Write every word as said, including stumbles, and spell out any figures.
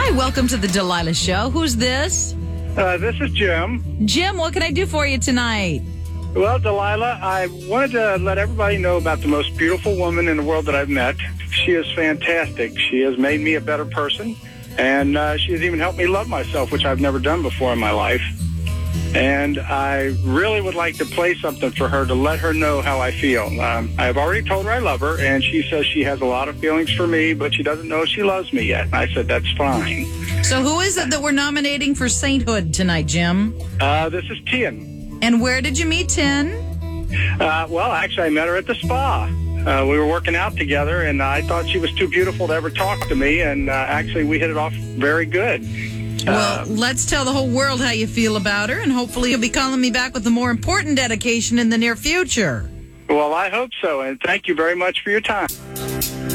Hi, welcome to the Delilah Show. Who's this? Uh, this is Jim. Jim, what can I do for you tonight? Well, Delilah, I wanted to let everybody know about the most beautiful woman in the world that I've met. She is fantastic. She has made me a better person, and uh, she has even helped me love myself, which I've never done before in my life. And I really would like to play something for her to let her know how I feel. Um, I've already told her I love her, and she says she has a lot of feelings for me, but she doesn't know if she loves me yet. And I said, that's fine. So who is it that we're nominating for sainthood tonight, Jim? Uh, this is Tien. And where did you meet Tien? Uh, well, actually, I met her at the spa. Uh, we were working out together, and I thought she was too beautiful to ever talk to me, and uh, actually we hit it off very good. Well, Uh, let's tell the whole world how you feel about her, and hopefully you'll be calling me back with a more important dedication in the near future. well, I hope so, and thank you very much for your time.